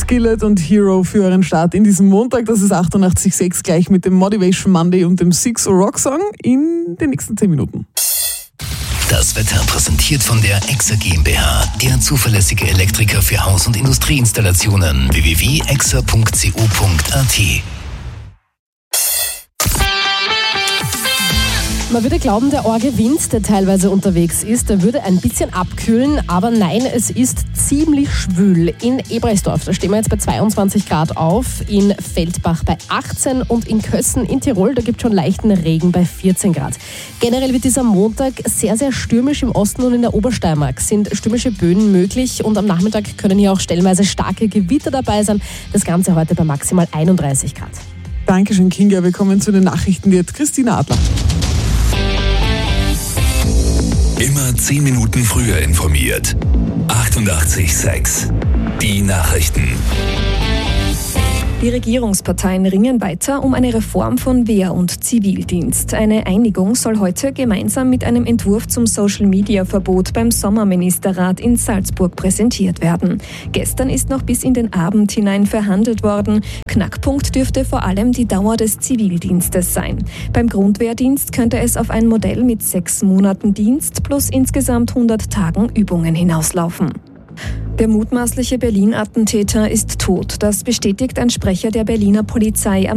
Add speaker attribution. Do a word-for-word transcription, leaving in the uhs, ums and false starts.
Speaker 1: Skillet und Hero für euren Start in diesem Montag. Das ist achtundachtzig Komma sechs gleich mit dem Motivation Monday und dem Six Rock Song in den nächsten zehn Minuten.
Speaker 2: Das Wetter präsentiert von der Exa GmbH, der zuverlässige Elektriker für Haus- und Industrieinstallationen. w w w punkt exa punkt co punkt a t.
Speaker 3: Man würde glauben, der arge Wind, der teilweise unterwegs ist, der würde ein bisschen abkühlen, aber nein, es ist ziemlich schwül. In Ebreisdorf, da stehen wir jetzt bei zweiundzwanzig Grad auf, in Feldbach bei achtzehn und in Kössen in Tirol, da gibt es schon leichten Regen bei vierzehn Grad. Generell wird dieser Montag sehr, sehr stürmisch. Im Osten und in der Obersteiermark sind stürmische Böen möglich und am Nachmittag können hier auch stellenweise starke Gewitter dabei sein. Das Ganze heute bei maximal einunddreißig Grad.
Speaker 1: Dankeschön, Kinga. Wir kommen zu den Nachrichten. Jetzt Christina Adler.
Speaker 2: Immer zehn Minuten früher informiert. achtundachtzig Komma sechs. Die Nachrichten.
Speaker 4: Die Regierungsparteien ringen weiter um eine Reform von Wehr- und Zivildienst. Eine Einigung soll heute gemeinsam mit einem Entwurf zum Social-Media-Verbot beim Sommerministerrat in Salzburg präsentiert werden. Gestern ist noch bis in den Abend hinein verhandelt worden. Knackpunkt dürfte vor allem die Dauer des Zivildienstes sein. Beim Grundwehrdienst könnte es auf ein Modell mit sechs Monaten Dienst plus insgesamt hundert Tagen Übungen hinauslaufen. Der mutmaßliche Berlin-Attentäter ist tot. Das bestätigt ein Sprecher der Berliner Polizei am